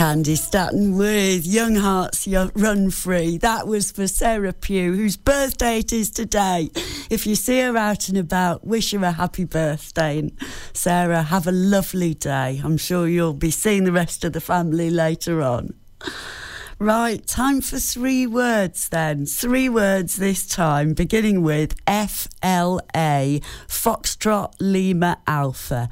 Candy Staton with Young Hearts Run Free. That was for Sarah Pugh, whose birthday it is today. If you see her out and about, wish her a happy birthday. And Sarah, have a lovely day. I'm sure you'll be seeing the rest of the family later on. Right, time for 3 words then. 3 words this time, beginning with FLA, Foxtrot Lima Alpha,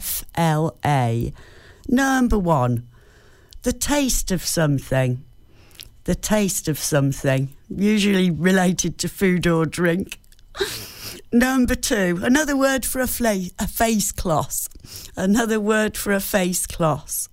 FLA. Number 1, the taste of something. The taste of something, usually related to food or drink. Number 2, another word for a face cloth. Another word for a face cloth.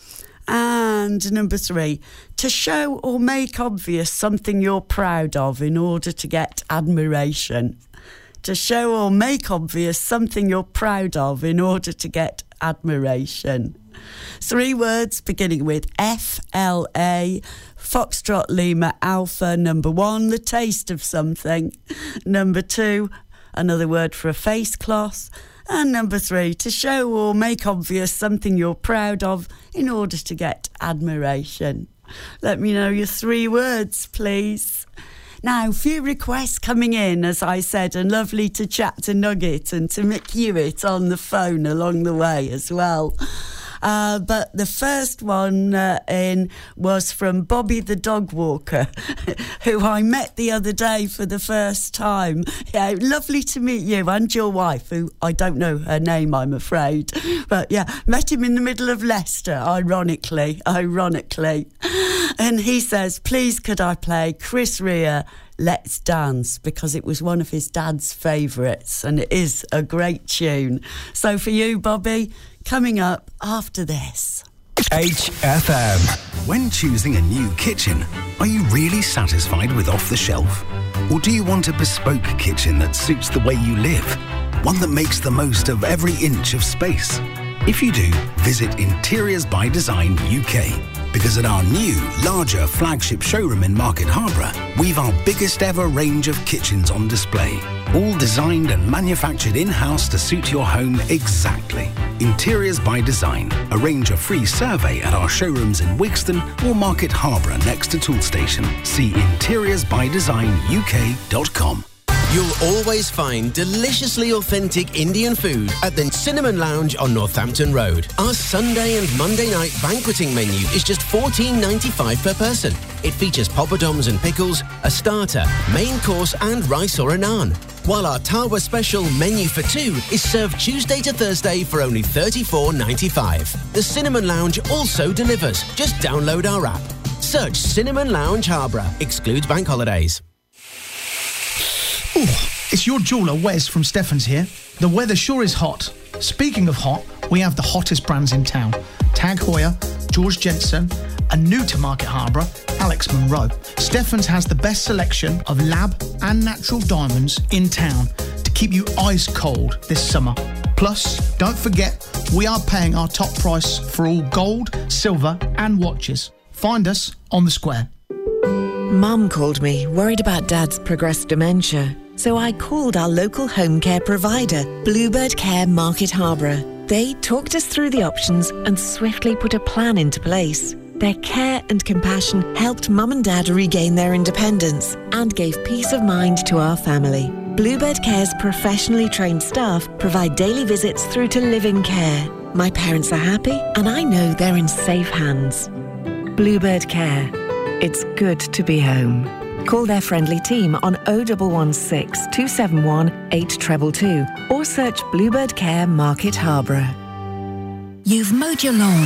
And number 3, to show or make obvious something you're proud of in order to get admiration. To show or make obvious something you're proud of in order to get admiration. 3 words beginning with FLA, Foxtrot Lima Alpha. Number 1, the taste of something. Number 2, another word for a face cloth. And number 3, to show or make obvious something you're proud of in order to get admiration. Let me know your 3 words, please. Now, a few requests coming in, as I said, and lovely to chat to Nugget and to Mick Hewitt on the phone along the way as well. But the first one in was from Bobby the dog walker, who I met the other day for the first time. Yeah, lovely to meet you and your wife, who I don't know her name, I'm afraid. But yeah, met him in the middle of Leicester, ironically. And he says, please could I play Chris Rea, Let's Dance, because it was one of his dad's favourites and it is a great tune. So for you, Bobby, coming up after this. HFM. When choosing a new kitchen, are you really satisfied with off the shelf? Or do you want a bespoke kitchen that suits the way you live? One that makes the most of every inch of space? If you do, visit Interiors by Design UK. Because at our new, larger flagship showroom in Market Harborough, we've our biggest ever range of kitchens on display. All designed and manufactured in-house to suit your home exactly. Interiors by Design. Arrange a free survey at our showrooms in Wigston or Market Harborough next to Toolstation. See interiorspydesignuk.com. You'll always find deliciously authentic Indian food at the Cinnamon Lounge on Northampton Road. Our Sunday and Monday night banqueting menu is just $14.95 per person. It features poppadoms and pickles, a starter, main course and rice or a naan. While our Tawa special menu for 2 is served Tuesday to Thursday for only $34.95. The Cinnamon Lounge also delivers. Just download our app. Search Cinnamon Lounge Harborough. Excludes bank holidays. Ooh, it's your jeweller, Wes from Stephens here. The weather sure is hot. Speaking of hot, we have the hottest brands in town. Tag Heuer, George Jensen, and new to Market Harborough, Alex Monroe. Stephens has the best selection of lab and natural diamonds in town to keep you ice cold this summer. Plus, don't forget, we are paying our top price for all gold, silver and watches. Find us on the square. Mum called me, worried about Dad's progressed dementia. So I called our local home care provider, Bluebird Care Market Harborough. They talked us through the options and swiftly put a plan into place. Their care and compassion helped Mum and Dad regain their independence and gave peace of mind to our family. Bluebird Care's professionally trained staff provide daily visits through to live-in care. My parents are happy and I know they're in safe hands. Bluebird Care. It's good to be home. Call their friendly team on 0116 271 8222 or search Bluebird Care Market Harborough. You've mowed your lawn